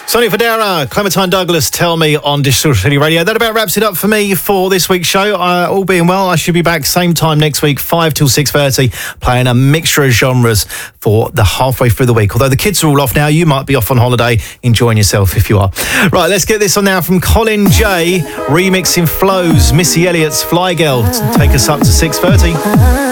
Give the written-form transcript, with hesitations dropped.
Sonny Fodera, Clementine Douglas, Tell Me on Digital City Radio. That about wraps it up for me for this week's show. All being well, I should be back same time next week, 5 till 6:30, playing a mixture of genres for the halfway through the week. Although the kids are all off now, you might be off on holiday, enjoying yourself if you are. Right, let's get this on now from Colin J, remixing Flows, Missy Elliott's Fly Girl, to take us up to 6:30.